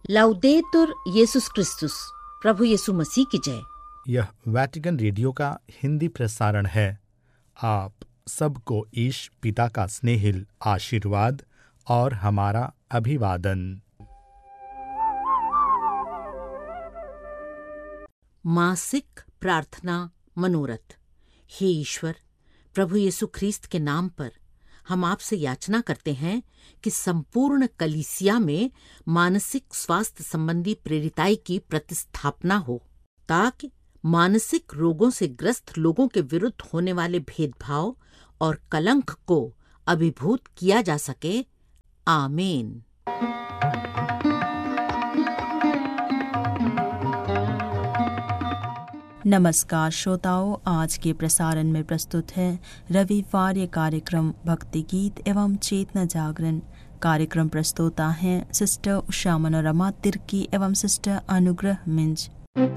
लाउदेतुर येसुस क्रिस्तुस, प्रभु यीशु मसीह की जय। यह वैटिकन रेडियो का हिंदी प्रसारण है। आप सबको ईश पिता का स्नेहिल आशीर्वाद और हमारा अभिवादन। मासिक प्रार्थना मनोरथ। हे ईश्वर, प्रभु यीशु ख्रीस्त के नाम पर हम आपसे याचना करते हैं कि संपूर्ण कलीसिया में मानसिक स्वास्थ्य संबंधी प्रेरिताई की प्रतिस्थापना हो, ताकि मानसिक रोगों से ग्रस्त लोगों के विरुद्ध होने वाले भेदभाव और कलंक को अभिभूत किया जा सके। आमीन। नमस्कार श्रोताओं, आज के प्रसारण में प्रस्तुत है रविवार कार्यक्रम भक्ति गीत एवं चेतना जागरण। कार्यक्रम प्रस्तुता हैं सिस्टर उषा मनोरमा तिर्की एवं सिस्टर अनुग्रह मिंज।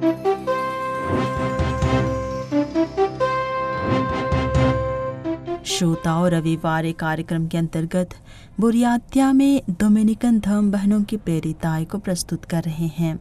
श्रोताओं, रविवार कार्यक्रम के अंतर्गत बुरियातिया में डोमिनिकन धर्म बहनों की प्रेरिताई को प्रस्तुत कर रहे हैं।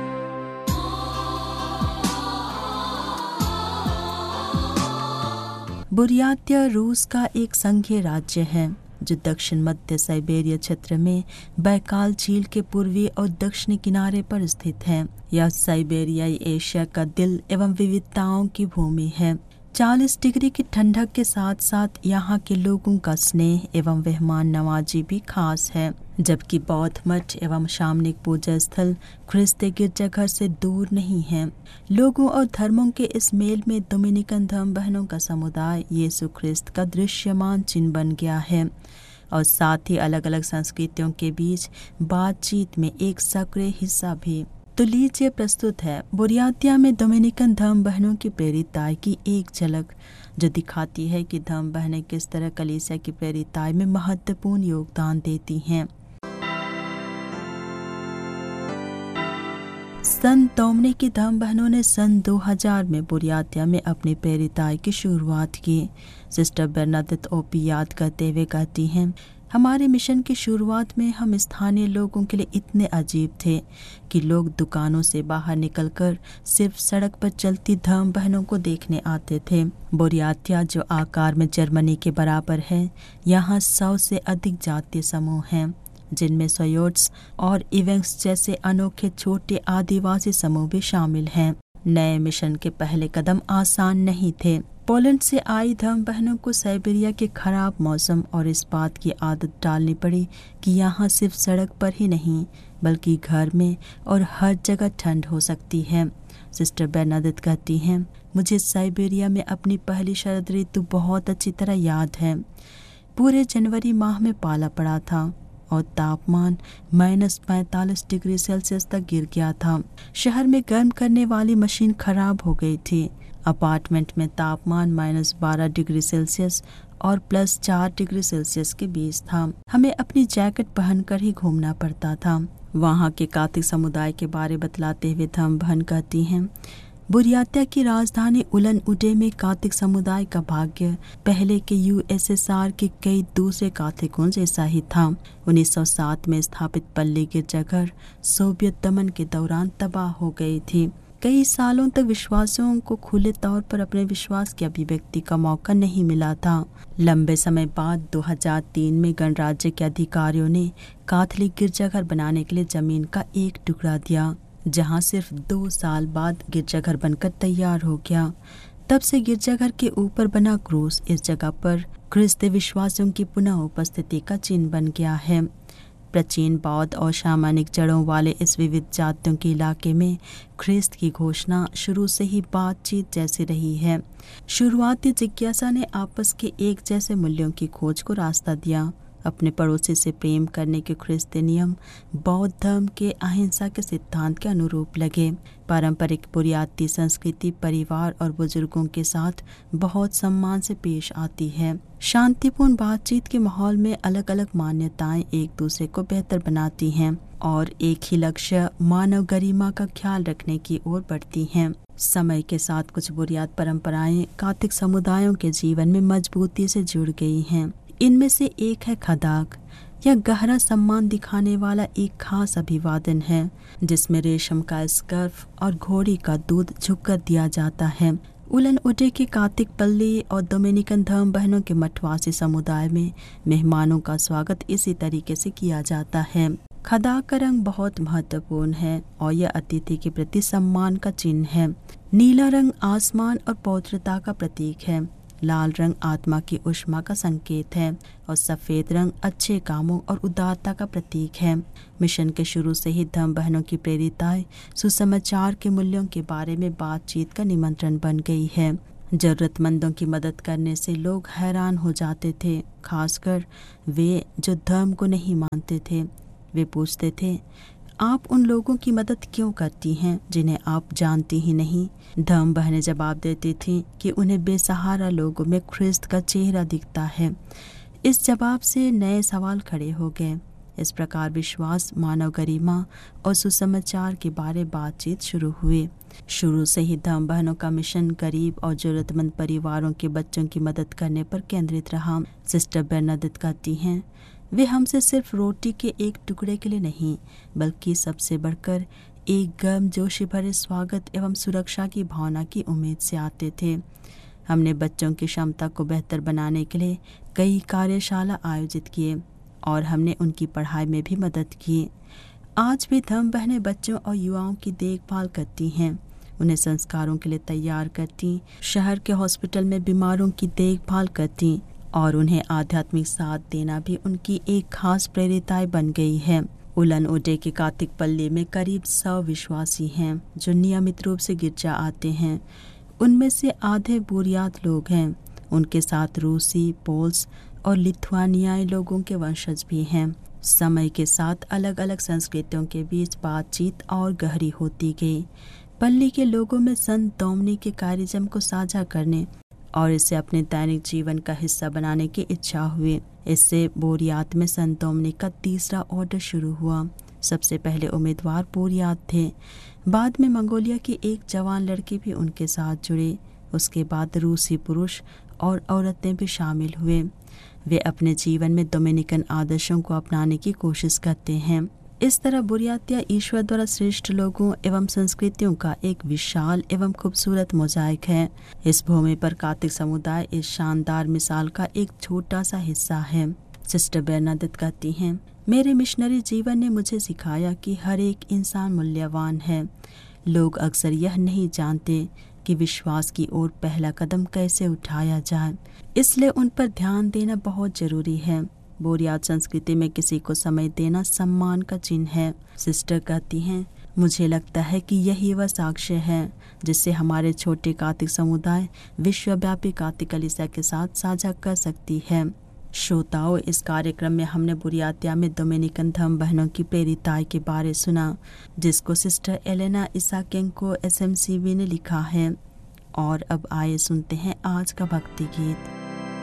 बुरियातिया रूस का एक संघीय राज्य है जो दक्षिण मध्य साइबेरिया क्षेत्र में बैकाल झील के पूर्वी और दक्षिणी किनारे पर स्थित है। यह साइबेरियाई एशिया का दिल एवं विविधताओं की भूमि है। 40 डिग्री की ठंडक के साथ साथ यहाँ के लोगों का स्नेह एवं मेहमान नवाजी भी खास है, जबकि बौद्ध मठ एवं सामूहिक पूजा स्थल ख्रिस्ती गिरजाघर से दूर नहीं है। लोगों और धर्मों के इस मेल में डोमिनिकन धर्म बहनों का समुदाय यीशु ख्रिस्त का दृश्यमान चिन्ह बन गया है और साथ ही अलग अलग संस्कृतियों के बीच बातचीत में एक सक्रिय हिस्सा भी। तो लीजिए प्रस्तुत है बुरियातिया में डोमिनिकन धर्म बहनों की प्रेरिताई की एक झलक, जो दिखाती है कि धर्म बहनें किस तरह कलीसिया की प्रेरिताई में महत्वपूर्ण योगदान देती हैं। सन डोमिनिक की धर्म बहनों ने सन 2000 में बुरियातिया में अपनी प्रेरिताई की शुरुआत की। सिस्टर बर्नादेत ओपी याद करते हुए कहती हैं, हमारे मिशन की शुरुआत में हम स्थानीय लोगों के लिए इतने अजीब थे कि लोग दुकानों से बाहर निकलकर सिर्फ सड़क पर चलती धर्म बहनों को देखने आते थे। बुरियातिया, जो आकार में जर्मनी के बराबर है, यहाँ 100 से अधिक जातीय समूह हैं, जिनमें सोयोट्स और इवेंग्स जैसे अनोखे छोटे आदिवासी समूह भी शामिल हैं। नए मिशन के पहले कदम आसान नहीं थे। पोलैंड से आई धर्म बहनों को साइबेरिया के खराब मौसम और इस बात की आदत डालनी पड़ी कि यहाँ सिर्फ सड़क पर ही नहीं बल्कि घर में और हर जगह ठंड हो सकती है। सिस्टर बर्नादेत कहती हैं, मुझे साइबेरिया में अपनी पहली शरद ऋतु बहुत अच्छी तरह याद है। पूरे जनवरी माह में पाला पड़ा था और तापमान -45 डिग्री सेल्सियस तक गिर गया था। शहर में गर्म करने वाली मशीन खराब हो गई थी। अपार्टमेंट में तापमान -12 डिग्री सेल्सियस और +4 डिग्री सेल्सियस के बीच था। हमें अपनी जैकेट पहनकर ही घूमना पड़ता था। वहाँ के कातिक समुदाय के बारे बतलाते हुए धर्म बहन कहती हैं, बुरियातिया की राजधानी उलन उडे में कातिक समुदाय का भाग्य पहले के USSR के कई दूसरे कातिकों जैसा ही था। 1907 में स्थापित पल्ली गिरजाघर सोवियत दमन के दौरान तबाह हो गई थी। कई सालों तक विश्वासियों को खुले तौर पर अपने विश्वास की अभिव्यक्ति का मौका नहीं मिला था। लंबे समय बाद 2003 में गणराज्य के अधिकारियों ने कैथोलिक गिरजाघर बनाने के लिए जमीन का एक टुकड़ा दिया, जहां सिर्फ 2 साल बाद गिरजाघर बनकर तैयार हो गया। तब से गिरजाघर के ऊपर बना क्रूस इस जगह पर ख्रिस्ती विश्वासियों की पुनः उपस्थिति का चिन्ह बन गया है। प्राचीन बौद्ध और सामानिक जड़ों वाले इस विविध जातियों के इलाके में ख्रिस्त की घोषणा शुरू से ही बातचीत जैसी रही है। शुरुआती जिज्ञासा ने आपस के एक जैसे मूल्यों की खोज को रास्ता दिया। अपने पड़ोसी से प्रेम करने के ख्रिस्ती नियम बौद्ध धर्म के अहिंसा के सिद्धांत के अनुरूप लगे। पारंपरिक बुरियाती संस्कृति परिवार और बुजुर्गों के साथ बहुत सम्मान से पेश आती है। शांतिपूर्ण बातचीत के माहौल में अलग अलग मान्यताएं एक दूसरे को बेहतर बनाती हैं और एक ही लक्ष्य मानव गरिमा का ख्याल रखने की ओर बढ़ती हैं। समय के साथ कुछ बुनियादी परंपराएं कातिक समुदायों के जीवन में मजबूती से जुड़ गई हैं। इनमें से एक है खदाक। यह गहरा सम्मान दिखाने वाला एक खास अभिवादन है, जिसमें रेशम का स्कार्फ और घोड़ी का दूध झुककर दिया जाता है। उलन उटे के कार्तिक पल्ली और डोमिनिकन धर्म बहनों के मठवासी समुदाय में मेहमानों का स्वागत इसी तरीके से किया जाता है। खदाक का रंग बहुत महत्वपूर्ण है और यह अतिथि के प्रति सम्मान का चिन्ह है। नीला रंग आसमान और पवित्रता का प्रतीक है। लाल रंग आत्मा की ऊष्मा का संकेत है और सफेद रंग अच्छे कामों और उदारता का प्रतीक है। मिशन के शुरू से ही धर्म बहनों की प्रेरिताएं सुसमाचार के मूल्यों के बारे में बातचीत का निमंत्रण बन गई है। जरूरतमंदों की मदद करने से लोग हैरान हो जाते थे, खासकर वे जो धर्म को नहीं मानते थे। वे पूछते थे, आप उन लोगों की मदद क्यों करती हैं जिन्हें आप जानती ही नहीं? धर्म बहनें जवाब देती थीं कि उन्हें बेसहारा लोगों में ख्रिस्त का चेहरा दिखता है। इस जवाब से नए सवाल खड़े हो गए। इस प्रकार विश्वास, मानव गरिमा और सुसमाचार के बारे बातचीत शुरू हुई। शुरू से ही धर्म बहनों का मिशन गरीब और जरूरतमंद परिवारों के बच्चों की मदद करने पर केंद्रित रहा। सिस्टर बर्नादित कहती हैं, वे हमसे सिर्फ रोटी के एक टुकड़े के लिए नहीं, बल्कि सबसे बढ़कर एक गर्मजोशी भरे स्वागत एवं सुरक्षा की भावना की उम्मीद से आते थे। हमने बच्चों की क्षमता को बेहतर बनाने के लिए कई कार्यशाला आयोजित किए और हमने उनकी पढ़ाई में भी मदद की। आज भी धर्म बहनें बच्चों और युवाओं की देखभाल करती हैं, उन्हें संस्कारों के लिए तैयार करती, शहर के हॉस्पिटल में बीमारों की देखभाल करती और उन्हें आध्यात्मिक साथ देना भी उनकी एक खास प्रेरिताई बन गई है। उलन उडे के कार्तिक पल्ली में करीब 100 विश्वासी हैं जो नियमित रूप से गिरजा आते हैं। उनमें से आधे बुरियात लोग हैं। उनके साथ रूसी, पोल्स और लिथुआनियाई लोगों के वंशज भी हैं। समय के साथ अलग अलग संस्कृतियों के बीच बातचीत और गहरी होती गई। पल्ली के लोगों में संत डोमिनिक के कारिज्म को साझा करने और इसे अपने दैनिक जीवन का हिस्सा बनाने की इच्छा हुई। इससे बोरियात में संत डोमिनिक का तीसरा ऑर्डर शुरू हुआ। सबसे पहले उम्मीदवार बोरियात थे, बाद में मंगोलिया की एक जवान लड़की भी उनके साथ जुड़े। उसके बाद रूसी पुरुष और औरतें भी शामिल हुए। वे अपने जीवन में डोमिनिकन आदर्शों को अपनाने की कोशिश करते हैं। इस तरह बुरियातिया ईश्वर द्वारा श्रेष्ठ लोगों एवं संस्कृतियों का एक विशाल एवं खूबसूरत मोजाइक है। इस भूमि पर कार्तिक समुदाय इस शानदार मिसाल का एक छोटा सा हिस्सा है। सिस्टर बर्नादित कहती हैं, मेरे मिशनरी जीवन ने मुझे सिखाया कि हर एक इंसान मूल्यवान है। लोग अक्सर यह नहीं जानते कि विश्वास की ओर पहला कदम कैसे उठाया जाए, इसलिए उन पर ध्यान देना बहुत जरूरी है। बोरियात संस्कृति में किसी को समय देना सम्मान का चिन्ह है। सिस्टर कहती हैं, मुझे लगता है कि यही वह साक्ष्य है जिससे हमारे छोटे कार्तिक समुदाय विश्वव्यापी कार्तिक कलीसिया के साथ साझा कर सकती है। श्रोताओं, इस कार्यक्रम में हमने बुरियातिया में डोमिनिकन धर्म बहनों की प्रेरिताई के बारे सुना, जिसको सिस्टर एलेना इसाकेंको SMCV ने लिखा है। और अब आइए सुनते हैं आज का भक्ति गीत।